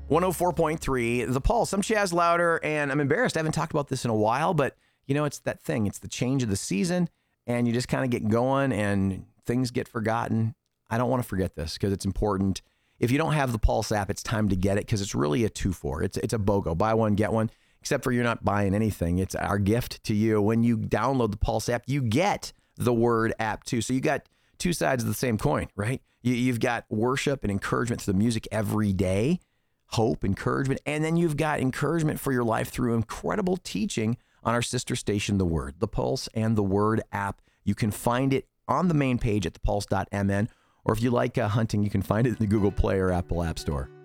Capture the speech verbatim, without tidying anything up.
one oh four point three, The Pulse. I'm Chaz Louder, and I'm embarrassed. I haven't talked about this in a while, but, you know, it's that thing. It's the change of the season, and you just kind of get going, and things get forgotten. I don't want to forget this because it's important. If you don't have the Pulse app, it's time to get it because it's really a two for. It's, it's a BOGO. Buy one, get one, except for you're not buying anything. It's our gift to you. When you download the Pulse app, you get the Word app too. So you got two sides of the same coin, right? You, you've got worship and encouragement through the music every day, hope, encouragement, and then you've got encouragement for your life through incredible teaching on our sister station, The Word, the Pulse and the Word app. You can find it on the main page at the pulse dot m n, or if you like uh, hunting, you can find it in the Google Play or Apple App Store.